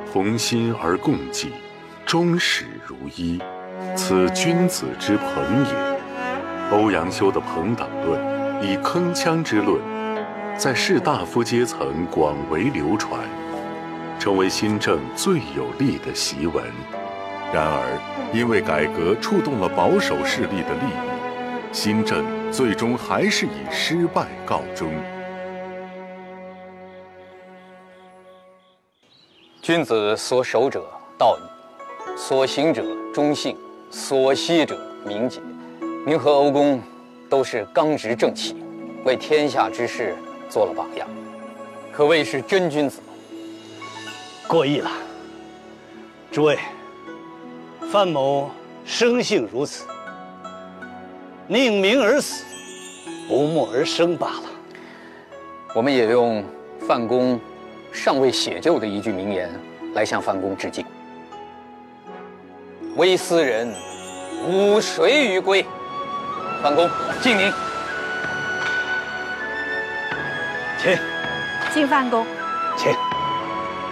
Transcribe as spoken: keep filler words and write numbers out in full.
同心而共济，终始如一，此君子之朋也。欧阳修的朋党论，以铿锵之论，在士大夫阶层广为流传，成为新政最有力的檄文。然而，因为改革触动了保守势力的利益，新政最终还是以失败告终。 君子所守者道义，所行者忠信，所惜者明节。您和欧公都是刚直正气，为天下之事做了榜样，可谓是真君子。 过誉了，诸位，范某生性如此，宁鸣而死，不默而生罢了。 我们也用范公尚未写就的一句名言来向范公致敬：微斯人，吾谁与归？范公，敬您。 请， 敬范公。 请。